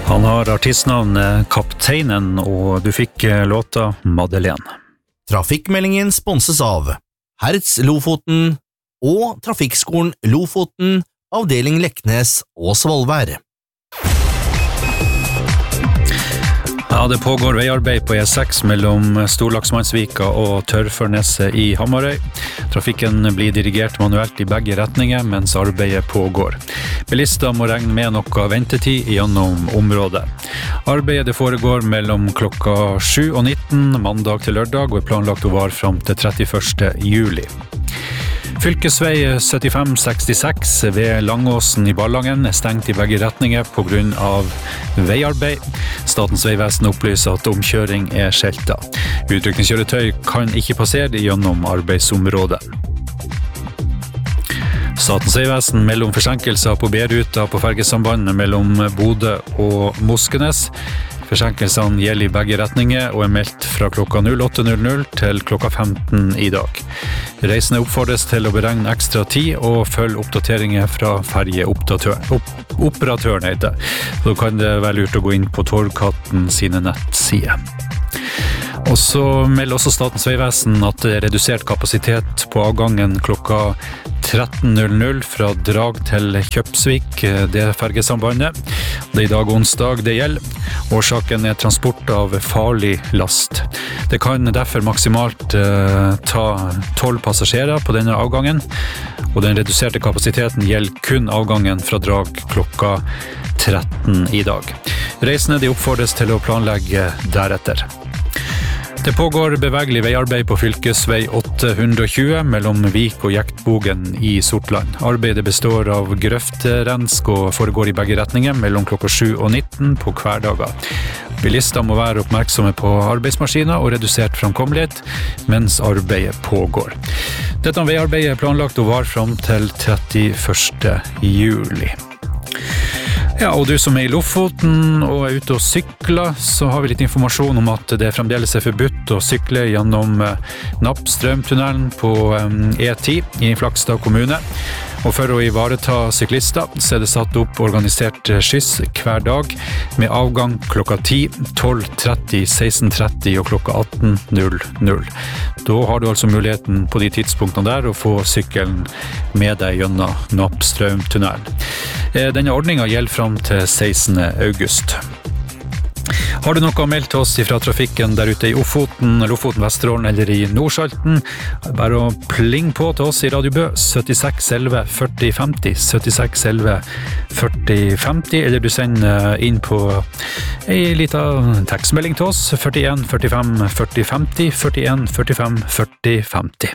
Han har artistnavnet Kapteinen, og du fikk låta Madeleine. Trafikkmeldingen sponses av Hertz Lofoten og Trafikkskolen Lofoten, avdeling Leknes og Svolvær. Ja, det pågår veiarbeid på E6 mellom Storlaksmannsvika og Tørrførneset i Hamarøy. Trafikken blir dirigert manuelt i begge retninger mens arbeidet pågår. Bilister må regne med noe ventetid gjennom området. Arbeidet foregår mellom klokka 7 og 19 mandag til lørdag og er planlagt å vare frem til 31. juli. Fylkesvei 7566 ved Langåsen i Ballangen er stengt i begge retninger på grunn av veiarbeid. Statens vegvesen opplyser at omkjøring er skjeltet. Utrykningskjøretøy kan ikke passere gjennom arbeidsområdet. Statens vegvesen melder om forsinkelser på B-ruta på fergesambandet mellom Bodø og Moskenes. Forsinkelsene gjelder i begge retninger og er meldt fra klokka 08.00 til klokka 15 i dag. Reisende oppfordres til å beregne ekstra tid og følge oppdateringer fra fergeoperatøren heter. Så kan det være lurt å gå inn på Torgkatten sine nettsider. Og så melder også Statens vegvesen at det er redusert kapasitet på avgangen klokka 13.00 fra Drag til Kjøpsvik, det fergesambandet. Det er i dag onsdag det gjelder. Årsaken er transport av farlig last. Det kan derfor maksimalt ta 12 passasjerer på denne avgangen, og den reduserte kapasiteten gjelder kun avgangen fra Drag klokka 13 i dag. Reisende de oppfordres til å planlegge deretter. Det pågår bevegelig veiarbeid på fylkesvei 820 mellom Vik og Jektbogen i Sortland. Arbeidet består av grøftrensk og foregår i begge retninger mellom klokka 7 og 19 på hverdager. Bilister må være oppmerksomme på arbeidsmaskiner og redusert framkommelighet mens arbeidet pågår. Dette veiarbeidet er planlagt å vare frem til 31. juli. Ja, og du som er i Lofoten og er ute og sykler, så har vi litt informasjon om at det fremdeles er forbudt å sykle gjennom Nappstrømtunnelen på E10 i Flakstad kommune. Og for å ivareta syklister så er det satt opp organisert skyss hver dag med avgang klokka 10, 12.30, 16.30 og klokka 18.00. Da har du altså muligheten på de tidspunktene der å få sykkelen med deg gjennom Nappstrømtunnelen. Denne ordningen gjelder frem til 16. august. Har du noe å melde til oss fra trafikken der ute i Ofoten, Lofoten, Vesterålen eller i Nordsalten? Bare å pling på til oss i Radio Bø 76 11 40 50, 76 11 40 50, eller du sender inn på en liten tekstmelding til oss 41 45 40 50, 41 45 40 50.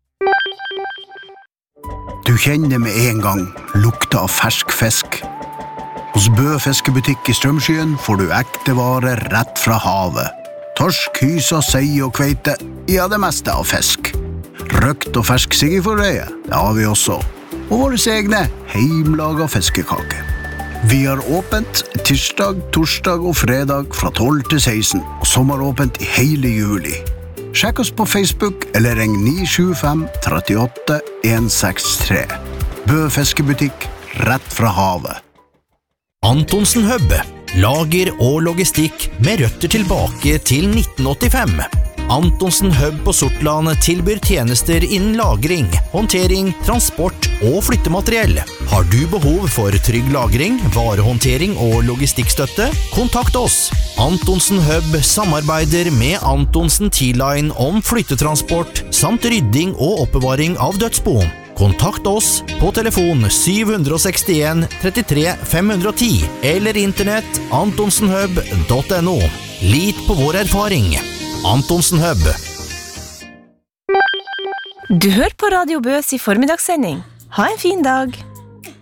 Du kjenner med en gang lukta av fersk fisk. Hos Bø fiskebutikk i Strømskyen får du ekte varer rett fra havet. Torsk, hysa, sei og kveite, ja det meste av fisk. Røkt og fersk siggeforreie, det har vi også. Og våre egne heimlaga fiskekake. Vi har åpent tirsdag, torsdag og fredag fra 12 til 16, og sommeråpent i hele juli. Sjekk oss på Facebook eller ring 975 38 163. Bø fiskebutikk, rett fra havet. Antonsen Hub, lager og logistikk med røtter tilbake til 1985. Antonsen Hub på Sortland tilbyr tjenester innen lagring, håndtering, transport og flyttemateriell. Har du behov for trygg lagring, varehåndtering og logistikkstøtte? Kontakt oss. Antonsen Hub samarbeider med Antonsen T-Line om flyttetransport samt rydding og oppbevaring av dødsbo. Kontakt oss på telefon 761 33 510 eller internett antonsenhub.no. Lit på vår erfaring. Antonsen Hub. Du hører på Radio Bøs i formiddagssending. Ha en fin dag.